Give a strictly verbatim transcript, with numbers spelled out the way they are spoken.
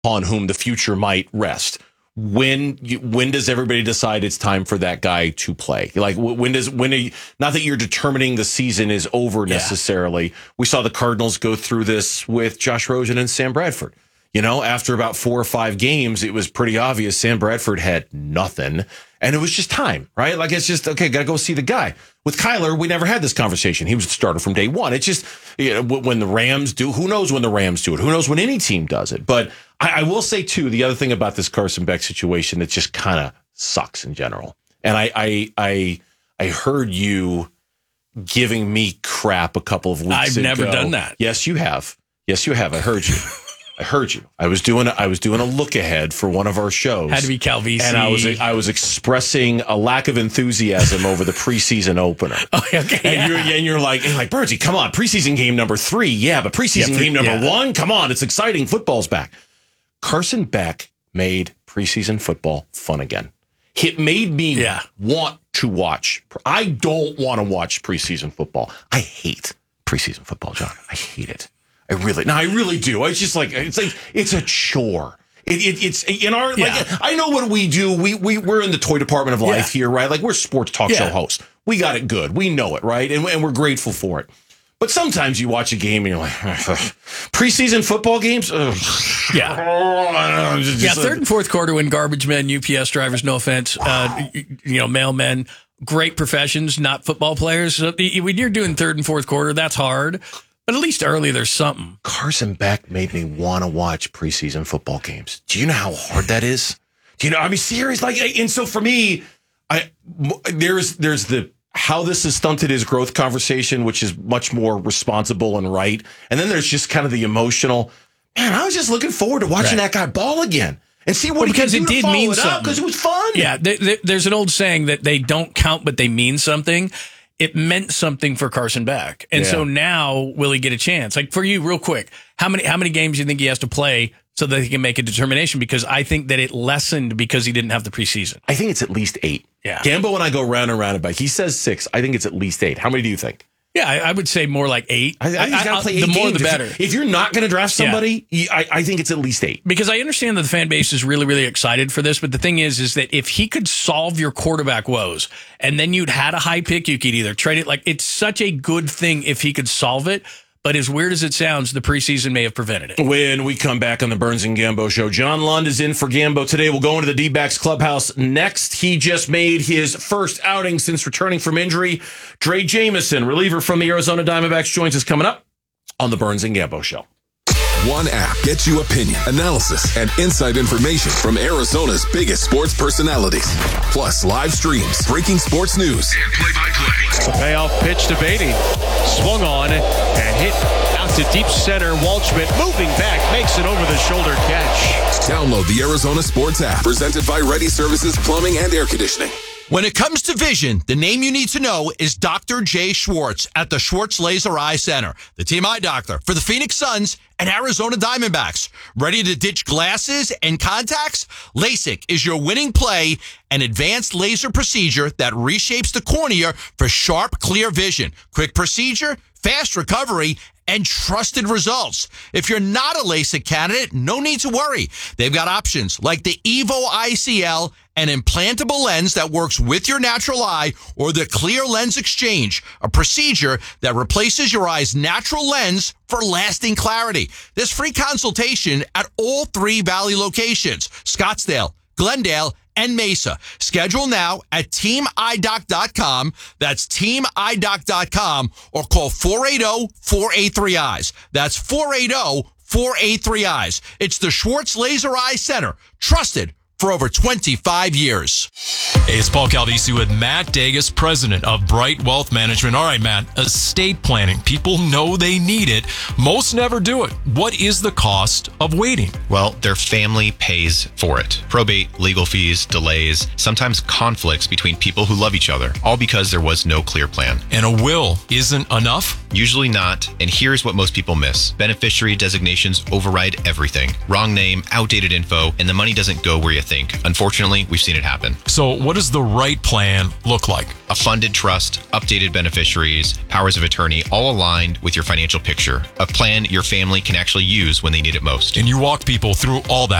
on whom the future might rest. When you, when does everybody decide it's time for that guy to play? Like when does when are you, not that you're determining the season is over necessarily. Yeah. We saw the Cardinals go through this with Josh Rosen and Sam Bradford. You know, after about four or five games, it was pretty obvious Sam Bradford had nothing, and it was just time, right? Like it's just okay, gotta go see the guy. With Kyler, we never had this conversation. He was the starter from day one. It's just, you know, when the Rams do, who knows when the Rams do it? Who knows when any team does it? But I, I will say, too, the other thing about this Carson Beck situation that just kind of sucks in general. And I, I, I, I heard you giving me crap a couple of weeks I've ago. I've never done that. Yes, you have. Yes, you have. I heard you. I heard you. I was doing. I was doing a look ahead for one of our shows. Had to be Calvisi, and I was. I was expressing a lack of enthusiasm over the preseason opener. Oh, okay. And yeah. you're and you're like, and like Bertie, come on, preseason game number three, yeah, but preseason yeah, pre- game number yeah. one, come on, it's exciting. Football's back. Carson Beck made preseason football fun again. It made me yeah. want to watch. I don't want to watch preseason football. I hate preseason football, John. I hate it. I really, no, I really do. It's just like, it's like, it's a chore. It, it, it's in our, yeah. like, I know what we do. We, we, we're in the toy department of life yeah. here, right? Like we're sports talk yeah. show hosts. We got it good. We know it, right? And, and we're grateful for it. But sometimes you watch a game and you're like, preseason football games? Ugh. Yeah. just, yeah, third like, and fourth quarter when garbage men, U P S drivers, no offense, wow. uh, you know, mailmen, great professions, not football players. So when you're doing third and fourth quarter, that's hard. But at least early, there's something. Carson Beck made me want to watch preseason football games. Do you know how hard that is? Do you know? I mean, serious. Like, and so for me, I there's there's the how this has stunted his growth conversation, which is much more responsible and right. And then there's just kind of the emotional. Man, I was just looking forward to watching right. that guy ball again and see what well, he because can do it did to mean it something. Because it was fun. Yeah, there, there, there's an old saying that they don't count, but they mean something. It meant something for Carson Beck. And yeah. so now will he get a chance? Like for you, real quick, how many how many games do you think he has to play so that he can make a determination? Because I think that it lessened because he didn't have the preseason. I think it's at least eight. Yeah. Gambo and I go round and round about. He says six. I think it's at least eight. How many do you think? Yeah, I, I would say more like eight. I, I, he's got to play eight the more, games. the better. If, you, if you're not going to draft somebody, yeah. I, I think it's at least eight. Because I understand that the fan base is really, really excited for this. But the thing is, is that if he could solve your quarterback woes, and then you'd had a high pick, you could either trade it. Like it's such a good thing if he could solve it. But as weird as it sounds, the preseason may have prevented it. When we come back on the Burns and Gambo show, John Lund is in for Gambo today. We'll go into the D-backs clubhouse next. He just made his first outing since returning from injury. Dre Jamison, reliever from the Arizona Diamondbacks, joins us coming up on the Burns and Gambo show. One app gets you opinion, analysis, and inside information from Arizona's biggest sports personalities. Plus live streams, breaking sports news, and play-by-play. Payoff pitch to Beatty. Swung on and hit out to deep center. Waldschmidt moving back, makes an over-the-shoulder catch. Download the Arizona Sports app, presented by Ready Services Plumbing and Air Conditioning. When it comes to vision, the name you need to know is Doctor Jay Schwartz at the Schwartz Laser Eye Center, the team eye doctor for the Phoenix Suns and Arizona Diamondbacks. Ready to ditch glasses and contacts? LASIK is your winning play, an advanced laser procedure that reshapes the cornea for sharp, clear vision. Quick procedure, fast recovery, and trusted results. If you're not a LASIK candidate, no need to worry. They've got options like the Evo I C L, an implantable lens that works with your natural eye, or the Clear Lens Exchange, a procedure that replaces your eye's natural lens for lasting clarity. There's free consultation at all three Valley locations, Scottsdale, Glendale, and Mesa. Schedule now at team eye doc dot com. That's team eye doc dot com, or call four eight zero, four eight three, eyes. That's four eight zero, four eight three, eyes. It's the Schwartz Laser Eye Center, trusted for over twenty-five years. Hey, it's Paul Calvisi with Matt Dagas, president of Bright Wealth Management. All right, Matt, estate planning. People know they need it. Most never do it. What is the cost of waiting? Well, their family pays for it. Probate, legal fees, delays, sometimes conflicts between people who love each other, all because there was no clear plan. And a will isn't enough? Usually not, and here's what most people miss. Beneficiary designations override everything. Wrong name, outdated info, and the money doesn't go where you think. Unfortunately, we've seen it happen. So what does the right plan look like? A funded trust, updated beneficiaries, powers of attorney, all aligned with your financial picture. A plan your family can actually use when they need it most. And you walk people through all that.